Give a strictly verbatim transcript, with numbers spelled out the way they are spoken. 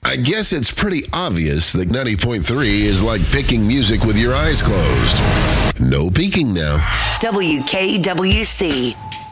I guess it's pretty obvious that ninety point three is like picking music with your eyes closed. No peeking now. W K W C.